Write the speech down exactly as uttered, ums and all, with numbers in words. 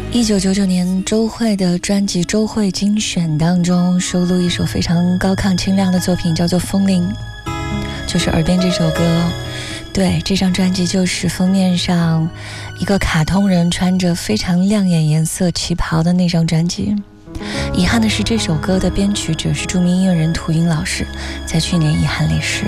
一九九九年周蕙的专辑《周蕙精选》当中收录一首非常高亢清亮的作品，叫做《风铃》，就是耳边这首歌。对，这张专辑就是封面上一个卡通人穿着非常亮眼颜色旗袍的那张专辑。遗憾的是，这首歌的编曲者是著名音乐人屠云老师，在去年遗憾离世。